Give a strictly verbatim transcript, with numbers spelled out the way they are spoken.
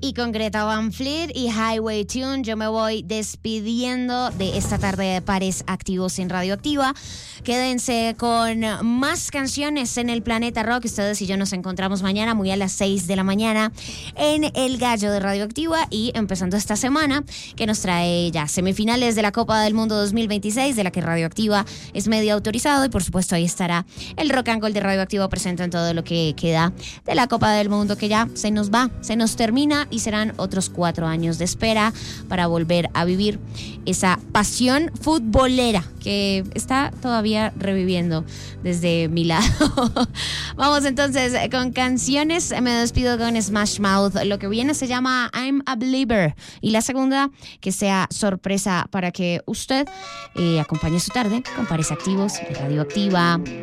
y con Greta Van Fleet y Highway Tune. Yo me voy despidiendo de esta tarde de Pares Activos en Radioactiva. Quédense con más canciones en el Planeta Rock. Ustedes y yo nos encontramos mañana muy a las seis de la mañana en El Gallo de Radioactiva, y empezando esta semana que nos trae ya semifinales de la Copa del Mundo dos mil veintiséis, de la que Radioactiva es medio autorizado, y por supuesto ahí estará el Rock and Roll de Radioactiva presente en todo lo que queda de la Copa del Mundo, que ya se nos va, se nos termina, y serán otros cuatro años de espera para volver a vivir esa pasión futbolera que está todavía reviviendo desde mi lado. Vamos entonces con canciones. Me despido con Smash Mouth. Lo que viene se llama I'm a Believer, y la segunda que sea sorpresa para que usted eh, acompañe su tarde con Pares Activos y Radioactiva.